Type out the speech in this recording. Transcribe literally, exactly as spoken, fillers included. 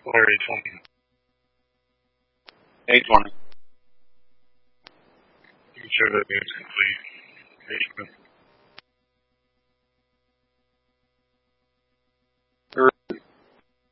Or eight twenty. eight twenty. You can show that it's complete. eight twenty.